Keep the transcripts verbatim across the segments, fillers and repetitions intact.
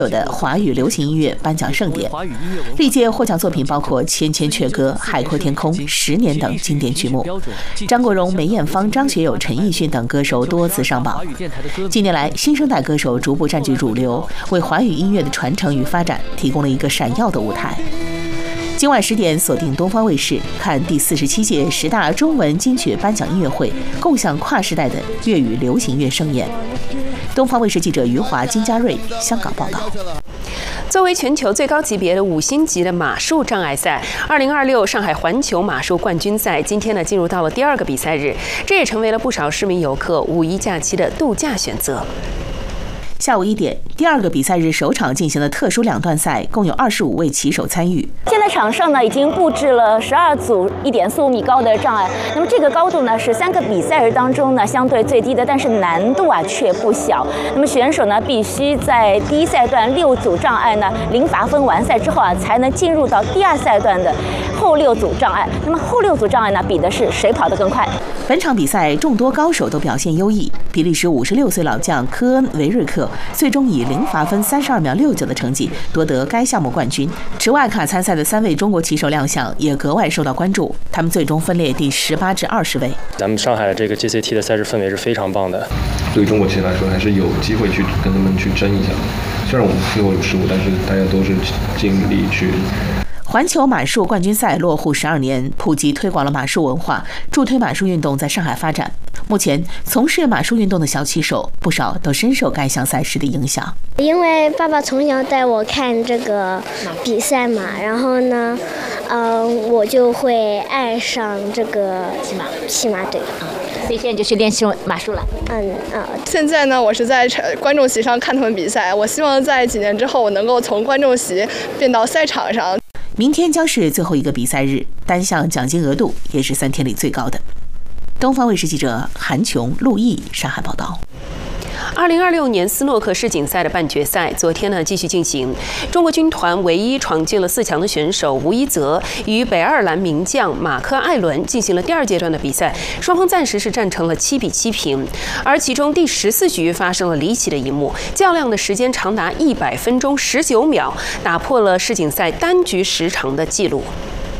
有的华语流行音乐颁奖盛典，历届获奖作品包括《千千阙歌》《海阔天空》《十年》等经典曲目。张国荣、梅艳芳、张学友、陈奕迅等歌手多次上榜。近年来，新生代歌手逐步占据主流，为华语音乐的传承与发展提供了一个闪耀的舞台。今晚十点，锁定东方卫视，看第四十七届十大中文金曲颁奖音乐会，共享跨时代的粤语流行乐盛宴。东方卫视记者余华、金嘉瑞香港报道。 作为全球最高级别的五星级的马术障碍赛，二零二六上海环球马术冠军赛今天呢进入到了第二个比赛日，这也成为了不少市民游客五一假期的度假选择。 下午一点，第二个比赛日首场进行的特殊两段赛，共有二十五位骑手参与。 现在场上呢已经布置了十二组一点四五米高的障碍，那么这个高度呢是三个比赛日当中呢相对最低的，但是难度啊却不小。那么选手呢必须在第一赛段六组障碍呢零罚分完赛之后啊，才能进入到第二赛段的后六组障碍。那么后六组障碍呢比的是谁跑得更快。 本场比赛众多高手都表现优异，比利时五十六岁老将科恩维瑞克最终以零罚分三十二秒六九的成绩夺得该项目冠军。持外卡参赛的三位中国骑手亮相也格外受到关注，他们最终分列第十八至二十位。 咱们上海的这个 G C T 的赛事氛围是非常棒的， 对于中国骑手来说还是有机会去跟他们去争一下。虽然我们最后有失误，但是大家都是尽力去。 环球马术冠军赛落户十二年，普及推广了马术文化，助推马术运动在上海发展。目前，从事马术运动的小骑手不少都深受该项赛事的影响。 因为爸爸从小带我看这个比赛嘛，然后呢，呃，我就会爱上这个骑马骑马队。 所以现在就去练习马术了。 嗯啊。 现在呢，我是在观众席上看他们比赛，我希望在几年之后，我能够从观众席变到赛场上。 明天将是最后一个比赛日，单项奖金额度也是三天里最高的。东方卫视记者韩琼、陆毅上海报道。 二零二六年斯诺克世锦赛的半决赛昨天呢继续进行，中国军团唯一闯进了四强的选手吴一泽与北爱尔兰名将马克·艾伦进行了第二阶段的比赛，双方暂时是战成了七比七平。而其中第十四局发生了离奇的一幕，较量的时间长达一百分钟十九秒，打破了世锦赛单局时长的记录。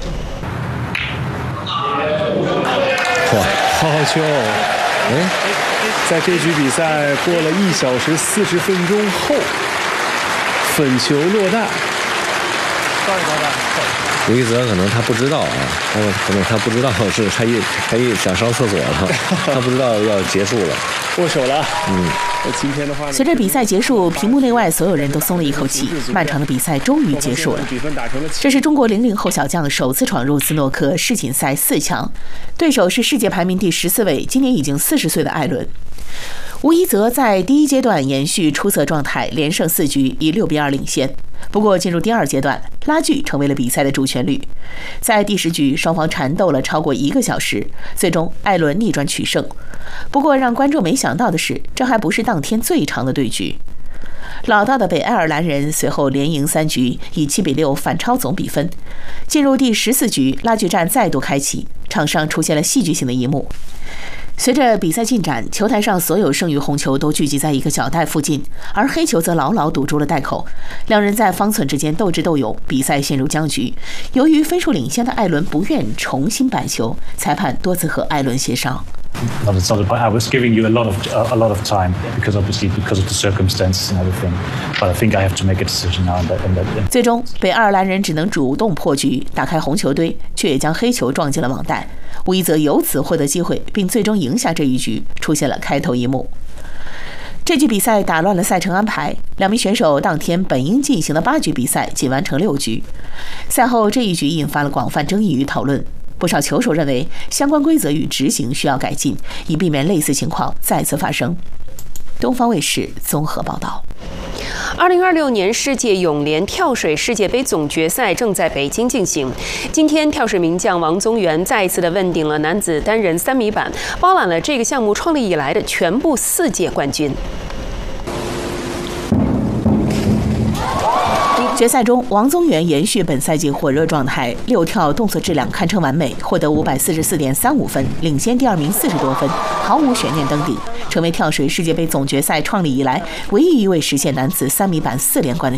哇，好球！哎。在这局比赛过了一小时四十分钟后，粉球落袋。 吴一泽可能他不知道啊，他可能他不知道是他一他一想上厕所了，他不知道要结束了， 握手了。 嗯， 今天的话， 随着比赛结束，屏幕内外所有人都松了一口气，漫长的比赛终于结束了。这是中国零零后小将首次闯入斯诺克世锦赛四强，对手是世界排名第十四位、今年已经四十岁的艾伦。吴一泽在第一阶段延续出色状态，连胜四局，以六比二领先。不过进入第二阶段，拉锯成为了比赛的主旋律。在第十局，双方缠斗了超过一个小时，最终艾伦逆转取胜。不过让观众没想到的是，这还不是当天最长的对局。老道的北爱尔兰人随后连赢三局，以七比六反超总比分。进入第十四局，拉锯战再度开启，场上出现了戏剧性的一幕。随着比赛进展，球台上所有剩余红球都聚集在一个小袋附近，而黑球则牢牢堵住了袋口。两人在方寸之间斗智斗勇，比赛陷入僵局。由于分数领先的艾伦不愿重新摆球，裁判多次和艾伦协商。 Not a solid point. I was giving you a lot of uh, a lot of time because obviously because of the circumstances and everything. But I think I have to make a decision now. And that, and that. 最终，北爱尔兰人只能主动破局，打开红球堆，却也将黑球撞进了网袋。吴一泽由此获得机会，并最终赢下这一局，出现了开头一幕。这局比赛打乱了赛程安排，两名选手当天本应进行的八局比赛仅完成六局。赛后这一局引发了广泛争议与讨论。不少球手认为相关规则与执行需要改进，以避免类似情况再次发生。东方卫视综合报道。 二零二六年世界泳联跳水世界杯总决赛正在北京进行。今天，跳水名将王宗源再一次的问鼎了男子单人三米板，包揽了这个项目创立以来的全部四届冠军。 决赛中，王宗源延续本赛季火热状态，六跳动作质量堪称完美，获得五百四十四点三五分，领先第二名四十多分，毫无悬念登顶，成为跳水世界杯总决赛创立以来唯一一位实现男子三米板四连冠的